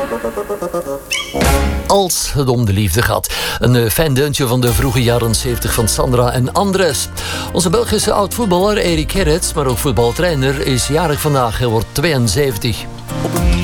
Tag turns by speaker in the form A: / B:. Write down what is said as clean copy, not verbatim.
A: Als het om de liefde gaat. Een fijn deuntje van de vroege jaren 70 van Sandra en Andres. Onze Belgische oud-voetballer Erik Gerrits, maar ook voetbaltrainer, is jarig vandaag. Hij wordt 72.